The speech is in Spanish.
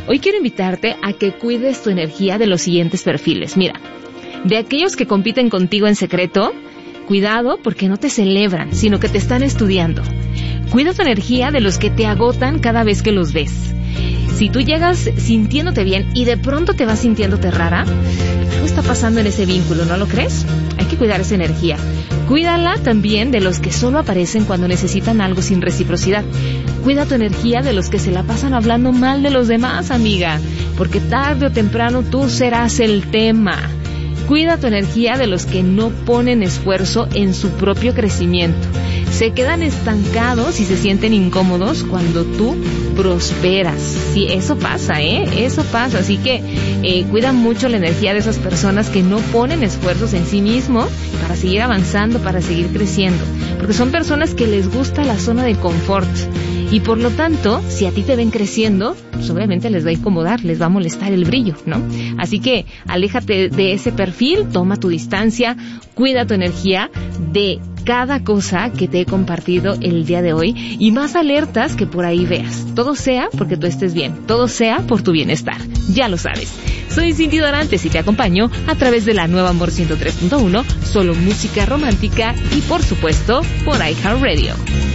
Hoy quiero invitarte a que cuides tu energía de los siguientes perfiles. Mira, de aquellos que compiten contigo en secreto, cuidado porque no te celebran, sino que te están estudiando. Cuida tu energía de los que te agotan cada vez que los ves. Si tú llegas sintiéndote bien y de pronto te vas sintiéndote rara, algo está pasando en ese vínculo, ¿no lo crees? Hay que cuidar esa energía. Cuídala también de los que solo aparecen cuando necesitan algo sin reciprocidad. Cuida tu energía de los que se la pasan hablando mal de los demás, amiga, porque tarde o temprano tú serás el tema. Cuida tu energía de los que no ponen esfuerzo en su propio crecimiento. Se quedan estancados y se sienten incómodos cuando tú prosperas. Sí, eso pasa, Eso pasa. Así que cuida mucho la energía de esas personas que no ponen esfuerzos en sí mismos para seguir avanzando, para seguir creciendo. Porque son personas que les gusta la zona de confort. Y por lo tanto, si a ti te ven creciendo, pues obviamente les va a incomodar, les va a molestar el brillo, ¿no? Así que aléjate de ese perfil, toma tu distancia, cuida tu energía de cada cosa que te he compartido el día de hoy y más alertas que por ahí veas. Todo sea porque tú estés bien, todo sea por tu bienestar. Ya lo sabes. Soy Cindy Dorantes y te acompaño a través de la Nueva Amor 103.1, solo música romántica y por supuesto por iHeartRadio.